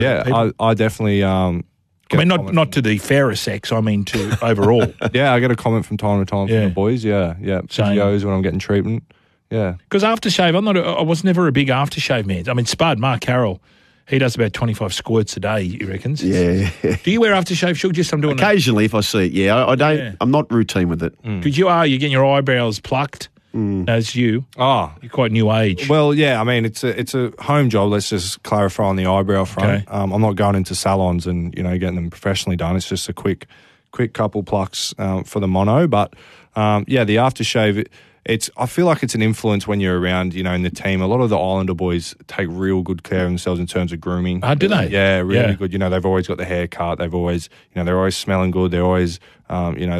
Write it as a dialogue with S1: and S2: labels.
S1: Yeah, I definitely.
S2: I mean, not to the fairer sex. I mean, to overall.
S1: Yeah, I get a comment from time to time from the boys. Yeah. Physios when I'm getting treatment. Yeah,
S2: because aftershave, I was never a big aftershave man. I mean, Spud, Mark Carroll, he does about 25 squirts a day. He reckons.
S3: Yeah.
S2: Do you wear aftershave, Shug? Just I'm doing
S3: occasionally if I see it. Yeah, I don't. Yeah. I'm not routine with it.
S2: Because you're getting your eyebrows plucked. As you.
S1: Oh.
S2: You're quite new age.
S1: Well, yeah, I mean, it's a home job. Let's just clarify on the eyebrow front. Okay. I'm not going into salons and, getting them professionally done. It's just a quick couple plucks for the mono. But, the aftershave, I feel like it's an influence when you're around, in the team. A lot of the Islander boys take real good care of themselves in terms of grooming.
S2: Do they?
S1: Yeah, really good. They've always got the haircut. They've always, they're always smelling good. They're always,